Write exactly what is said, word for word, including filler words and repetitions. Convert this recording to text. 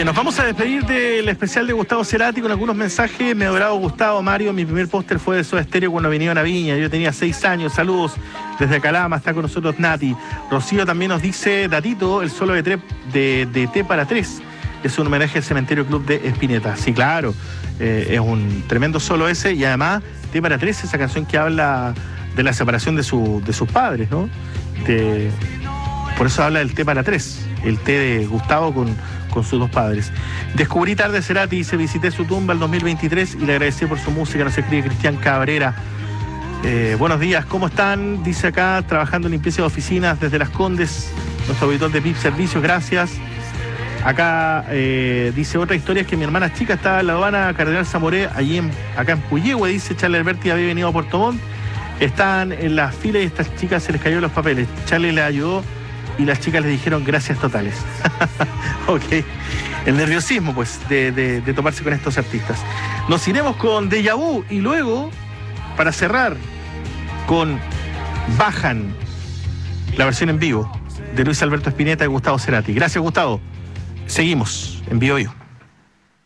nos vamos a despedir del especial de Gustavo Cerati con algunos mensajes. Me adorado Gustavo, Mario, mi primer póster fue de Soda Stereo cuando vinieron a Viña. Yo tenía seis años, saludos desde Calama, está con nosotros Nati. Rocío también nos dice, Datito, el solo de, tre de, de T para tres. Es un homenaje al Cementerio Club de Spinetta. Sí, claro, eh, es un tremendo solo ese. Y además, T para tres, esa canción que habla de la separación de, su, de sus padres, ¿no? De, por eso habla del T para tres, el T de Gustavo con, con sus dos padres. Descubrí tarde Cerati, dice, visité su tumba el dos mil veintitrés y le agradecí por su música, nos escribe Cristian Cabrera. Eh, buenos días, ¿cómo están? Dice acá, trabajando en limpieza de oficinas desde Las Condes, nuestro auditor de P I P Servicios, gracias. Acá eh, dice, otra historia es que mi hermana chica estaba en la aduana Cardenal Zamoré, allí en, acá en Puyehue, dice, Charlie Alberti había venido a Puerto Montt, estaban en las filas y a estas chicas se les cayó los papeles. Charlie le ayudó y las chicas les dijeron gracias totales. Ok, el nerviosismo pues de, de, de tomarse con estos artistas. Nos iremos con Deja Vu y luego, para cerrar, con Bajan, la versión en vivo de Luis Alberto Spinetta y Gustavo Cerati. Gracias, Gustavo. Seguimos en Bio Bio.